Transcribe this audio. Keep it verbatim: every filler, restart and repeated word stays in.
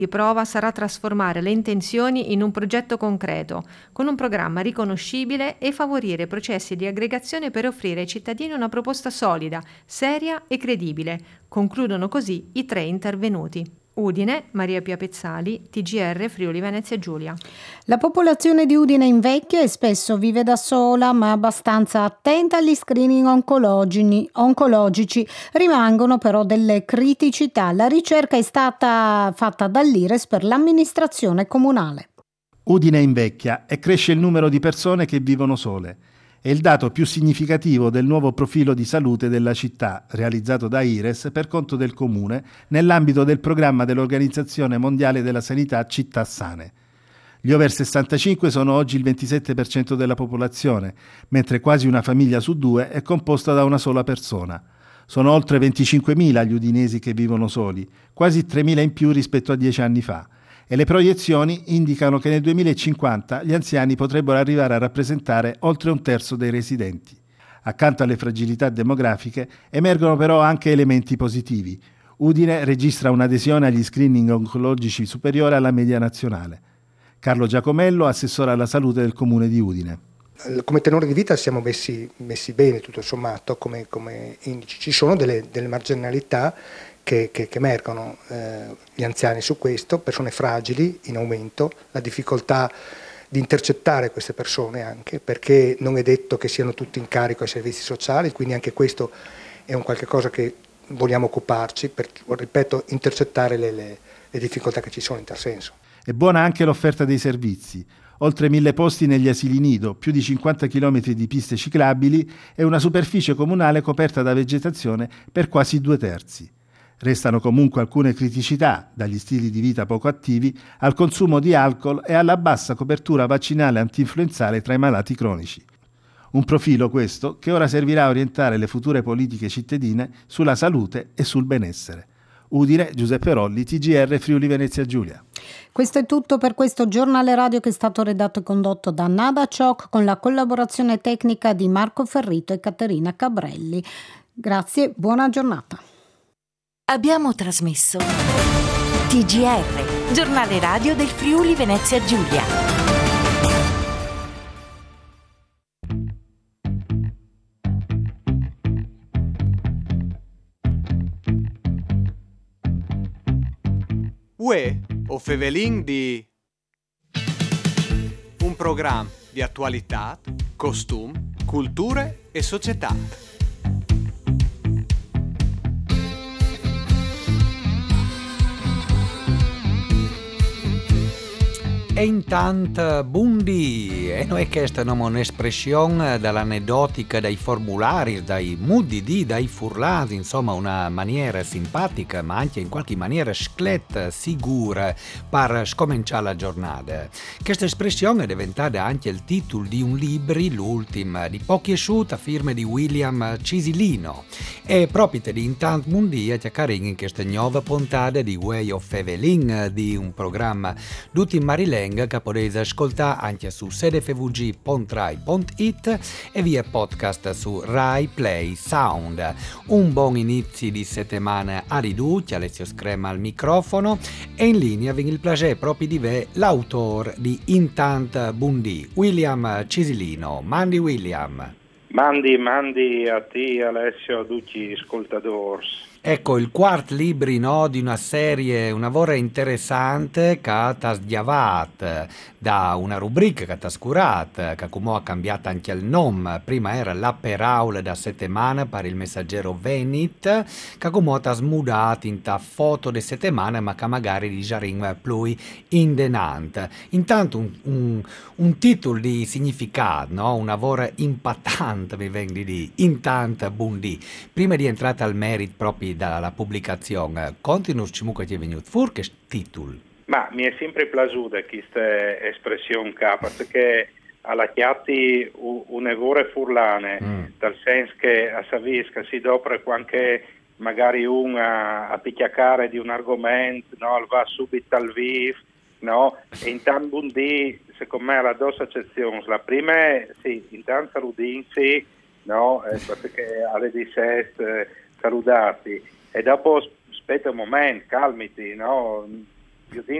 di prova sarà trasformare le intenzioni in un progetto concreto, con un programma riconoscibile e favorire processi di aggregazione per offrire ai cittadini una proposta solida, seria e credibile. Concludono così i tre intervenuti. Udine, Maria Pia Pezzali, T G R Friuli Venezia Giulia. La popolazione di Udine invecchia e spesso vive da sola, ma abbastanza attenta agli screening oncologici. oncologici. Rimangono però delle criticità. La ricerca è stata fatta dall'I R E S per l'amministrazione comunale. Udine invecchia e cresce il numero di persone che vivono sole. È il dato più significativo del nuovo profilo di salute della città, realizzato da I R E S per conto del Comune, nell'ambito del programma dell'Organizzazione Mondiale della Sanità Città Sane. Gli over sessantacinque sono oggi il ventisette per cento della popolazione, mentre quasi una famiglia su due è composta da una sola persona. Sono oltre venticinquemila gli udinesi che vivono soli, quasi tremila in più rispetto a dieci anni fa. E le proiezioni indicano che nel duemilacinquanta gli anziani potrebbero arrivare a rappresentare oltre un terzo dei residenti. Accanto alle fragilità demografiche emergono però anche elementi positivi. Udine registra un'adesione agli screening oncologici superiore alla media nazionale. Carlo Giacomello, assessore alla salute del comune di Udine. Come tenore di vita siamo messi, messi bene tutto sommato come, come indici. Ci sono delle, delle marginalità Che, che, che emergono, eh, gli anziani su questo, persone fragili in aumento, la difficoltà di intercettare queste persone anche, perché non è detto che siano tutti in carico ai servizi sociali, quindi anche questo è un qualche cosa che vogliamo occuparci, per, ripeto, intercettare le, le, le difficoltà che ci sono in tal senso. È buona anche l'offerta dei servizi. Oltre mille posti negli asili nido, più di cinquanta chilometri di piste ciclabili e una superficie comunale coperta da vegetazione per quasi due terzi. Restano comunque alcune criticità, dagli stili di vita poco attivi al consumo di alcol e alla bassa copertura vaccinale antinfluenzale tra i malati cronici. Un profilo questo che ora servirà a orientare le future politiche cittadine sulla salute e sul benessere. Udine, Giuseppe Rolli, T G R Friuli Venezia Giulia. Questo è tutto per questo giornale radio che è stato redatto e condotto da Nada Ciocc con la collaborazione tecnica di Marco Ferrito e Caterina Cabrelli. Grazie, buona giornata. Abbiamo trasmesso T G R, giornale radio del Friuli Venezia Giulia. Uè, o Fevelin di un programma di attualità, costum, culture e società. E intanto buondì, e noi questa è un'espressione dall'aneddotica, dai formulari, dai mudidi, dai furlati, insomma una maniera simpatica ma anche in qualche maniera scletta, sicura per scominciare la giornata. Questa espressione è diventata anche il titolo di un libro, l'ultimo, di pochi asciutta, firme di William Cisilino. E proprio di intanto buondì a chiacchierare in questa nuova puntata di Way of Evelyn, di un programma tutti in Marilyn che potete ascoltare anche su sede f v g punto rai punto it e via podcast su Rai Play Sound. Un buon inizio di settimana a riduccia, Alessio Screma al microfono e in linea vi il piacere proprio di ve l'autore di Intant Buondì, William Cisilino. Mandi William. Mandi, mandi a te Alessio, a tutti gli ascoltatori. Ecco, il quarto libro no, di una serie, una vorra interessante che ti ha sdiavat da una rubrica che ti ha scurat, che come ha cambiato anche il nome. Prima era La Peraula da settimana per il Messaggero Venit, che come ti ha smudato in ta foto di settimana, ma che magari di giarin più indenante. Intanto un, un, un titolo di significato, no? Una vorra impattante, mi vengo di dire, intanto buondì. Prima di entrare al merito proprio dalla pubblicazione, continuus comunque ti è venuto fuori che titolo? Ma mi è sempre piaciuta questa espressione qua, perché alla chiatti un'evore furlane, mm. dal senso che a Savisca si dopre qualche magari un a, a picchiacare di un argomento, no, va subito al vivo, no, e intanto buondì, secondo me, la due accezioni. La prima è, sì, intanto saludinsi, no, eh, perché alle diciassette salutati, e dopo aspetta un momento, calmiti, no? Così